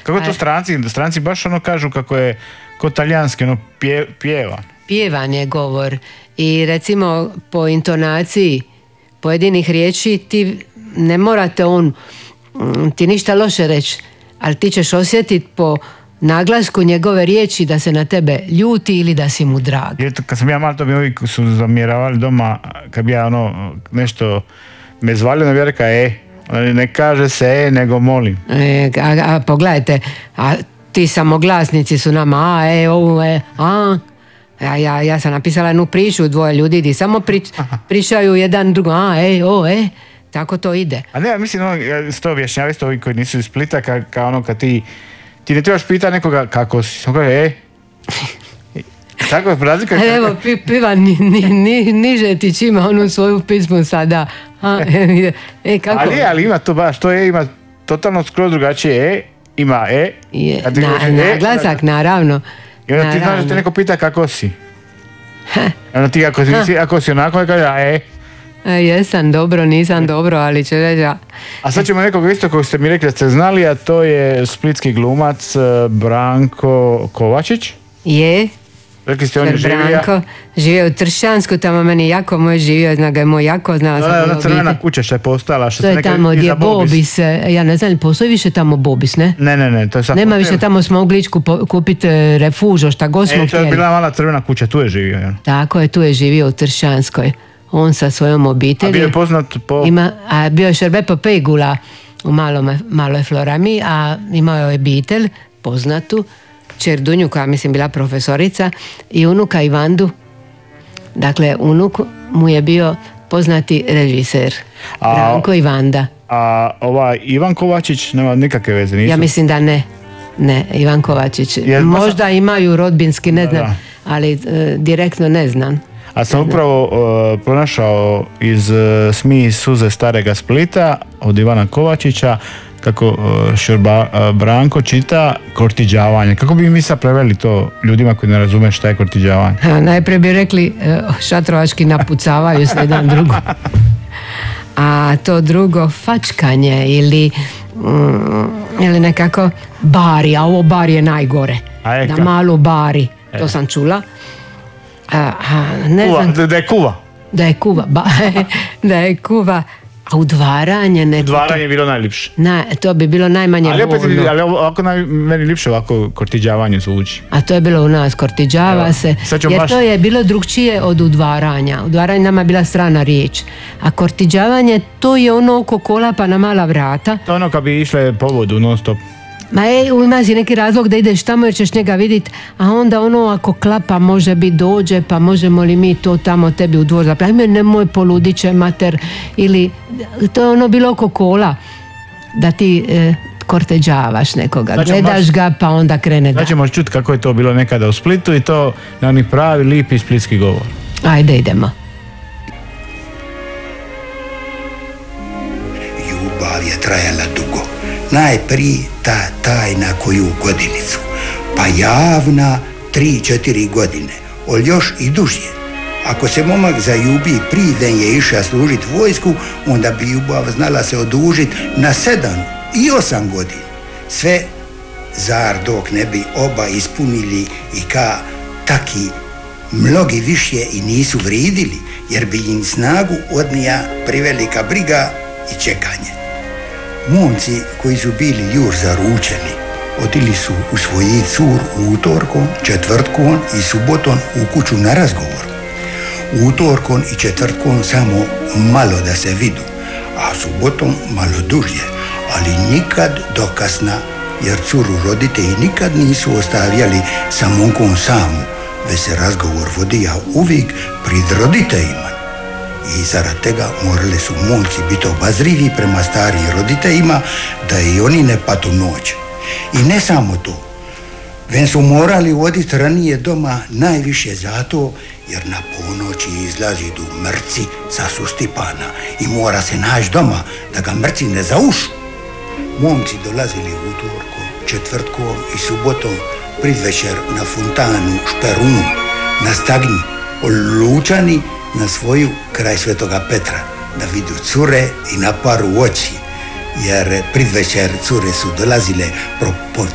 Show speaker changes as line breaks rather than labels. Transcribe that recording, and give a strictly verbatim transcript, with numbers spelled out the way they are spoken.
Kako to stranci, stranci baš ono kažu kako je kod talijanski, ono pje, pjevan.
Pjevan je govor i recimo po intonaciji pojedinih riječi ti ne morate on ti ništa loše reći, ali ti ćeš osjetiti po naglasku njegove riječi da se na tebe ljuti ili da si mu drag.
I kad sam ja malo, to mi ovi su zamjeravali doma, kad bi ja ono nešto me zvalio, na rekao e, ne kaže se e, nego molim.
E, a, a pogledajte, a ti samoglasnici su nama a, e, o, e, a. Ja, ja, ja sam napisala jednu priču, dvoje ljudi di samo prič, pričaju jedan drugo, a, e, o, e, tako to ide.
A ne, mislim, ono, to objašnjavaju isto ovi koji nisu iz Splita, kao ka ono kad ti, ti ne trebaš pitati nekoga kako si, samo kaže, e, tako je razlika.
Evo, pi, piva ni, ni, ni, niže ti čima onu svoju pismu sada. A, e, kako?
Ali, ali ima to baš, to je, ima totalno skroz drugačije, e, ima e.
Je, na, kaže, naglasak, e, naravno.
I onda ti znaš da te neko pita kako si. I onda ti ako si, ako si onako, kaže, a e.
E, jesam dobro, nisam dobro, ali će reći.
A sad ćemo nekog isto kog ste mi rekli da ste znali, a to je splitski glumac Branko Kovačić.
Je.
Rekli ste, on je živio.
Branko živio u Tršćansku, tamo meni jako moj živio, zna ga je moj jako, znala sam.
Ona crvena kuća što je postala. Što
to je tamo gdje je Bobis, ja ne znam, postoji više tamo Bobis, ne?
Ne, ne, ne. To je sad
nema više, tamo smo u Gličku kupiti refužo, šta god smo
htjeli. E, to je
htjeli.
bila mala crvena kuća, tu je živio. Ja.
Tako je, tu je živio u Tršćanskoj. On sa svojom obitelji.
A bio je poznat po...
Ima, a bio je Šerbepo Pegula u malome, maloj Florami, a imao je obitelj poznatu, čer Dunju koja mislim bila profesorica i unuka Ivandu. Dakle, unuk mu je bio poznati režiser a, Branko Ivanda.
A ovaj Ivan Kovačić nema nikakve veze, nisu?
Ja mislim da ne. Ne, Ivan Kovačić. Je, možda sam... imaju rodbinski, ne znam, da. ali e, direktno ne znam.
A sam upravo uh, pronašao iz uh, Smij suze starega Splita od Ivana Kovačića kako uh, Šurba uh, Branko čita kortiđavanje. Kako bi mi sad preveli to ljudima koji ne razume šta je kortiđavanje?
Ha, najprije bi rekli uh, šatrovački napucavaju se jedan drugo. A to drugo fačkanje ili, um, ili nekako bari, a ovo bari je najgore. A da malo bari, e. To sam čula. A, a, ne
kuva,
znam,
da je kuva.
Da je kuva, ba, da je kuva. A udvaranje... Ne,
udvaranje je bilo najljepše.
Na, to bi bilo najmanje
ali opet, bolno. Ali ovako naj, meni ljepše ovako kortiđavanje zvuči.
A to je bilo u nas, kortiđava evo, se. Jer baš... to je bilo drugčije od udvaranja. Udvaranje nama je bila strana riječ. A kortiđavanje, to je ono oko kola pa na mala vrata.
To ono kad bi išle po vodu non stop.
Ma ej, ima si neki razlog da ideš tamo jer ćeš njega vidjeti, a onda ono ako klapa može biti dođe, pa možemo li mi to tamo tebi u dvor zapraviti, nemoj poludiće mater, ili to je ono bilo oko kola, da ti e, korteđavaš nekoga, znači, gledaš baš, ga pa onda krene da.
Znači ćemo čuti kako je to bilo nekada u Splitu i to na oni pravi, lipi splitski govor.
Ajde idemo.
Ljubav je trajala dugo. Najprije ta tajna koju godinicu, pa javna tri, četiri godine, ali još i dužje. Ako se momak zaljubi prije den je išao služit vojsku, onda bi ljubav znala se odužit na sedam i osam godina. Sve zar dok ne bi oba ispunili i ka taki mnogi više i nisu vridili, jer bi im snagu odnija privelika briga i čekanje. Momci koji su bili još zaručeni, odili su u svoji cur utorkom, četvrtkom i subotom u kuću na razgovor. Utorkom i četvrtkom samo malo da se vidu, a subotom malo dužje, ali nikad dokasna, jer curu roditelji nikad nisu ostavljali sa momkom samu, već se razgovor vodio uvijek pred roditeljima. I zarad tega morali su momci biti obazrivi prema starijim roditeljima da i oni ne patu noć. I ne samo to, već su morali voditi ranije doma najviše zato jer na ponoći izlazi do mrci sa sustipana i mora se naći doma da ga mrci ne zaušu. Momci dolazili utorkom, četvrtkom i subotom predvečer na fontanu Šperun, na Stagni, olučani na svoju kraj Svetoga Petra, da vidu cure i na paru oči, jer predvečer cure su dolazile po